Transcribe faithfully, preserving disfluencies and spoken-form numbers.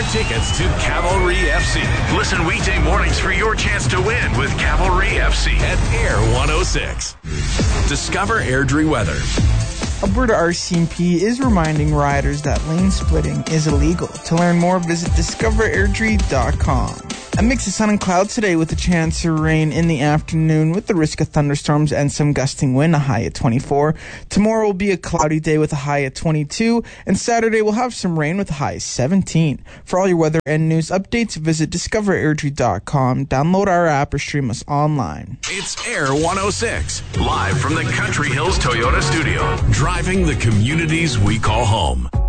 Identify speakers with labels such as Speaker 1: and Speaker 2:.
Speaker 1: your tickets to Cavalry F C. Listen weekday mornings for your chance to win with Cavalry F C at Air one oh six. Discover Airdrie weather.
Speaker 2: Alberta R C M P is reminding riders that lane splitting is illegal. To learn more, visit discover airdrie dot com. A mix of sun and clouds today with a chance of rain in the afternoon with the risk of thunderstorms and some gusting wind, a high at twenty-four. Tomorrow will be a cloudy day with a high at twenty-two, and Saturday will have some rain with a high at seventeen. For all your weather and news updates, visit discover airdrie dot com, download our app, or stream us online.
Speaker 1: It's Air one oh six, live from the Country Hills Toyota studio, driving the communities we call home.